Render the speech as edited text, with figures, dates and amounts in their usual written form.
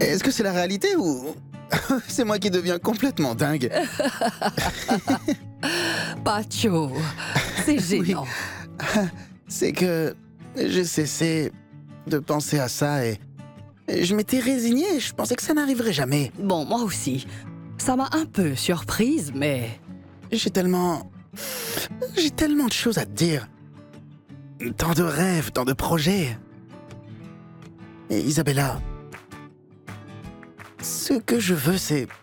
Est-ce que c'est la réalité ou c'est moi qui deviens complètement dingue? Pacho, c'est gênant. C'est que j'ai cessé de penser à ça et je m'étais résigné. Je pensais que ça n'arriverait jamais. Bon, moi aussi. Ça m'a un peu surprise, mais... J'ai tellement de choses à te dire. Tant de rêves, tant de projets. Et Isabella, ce que je veux, c'est